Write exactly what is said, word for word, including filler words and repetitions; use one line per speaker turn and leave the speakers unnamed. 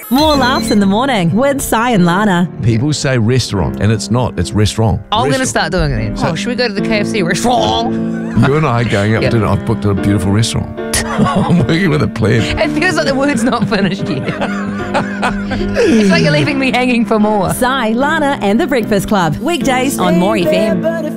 More laughs in the morning with Si and Lana.
People say restaurant, and it's not. It's restaurant.
I'm going to
Restaurant.
start doing it then.
So-
Oh, should we go to the K F C restaurant?
You and I are going out
Yep.
to dinner. I've booked a beautiful restaurant. I'm working with a plan.
It feels like the word's not finished yet. It's like you're leaving me hanging for more.
Si, Lana and the Breakfast Club. Weekdays on More F M.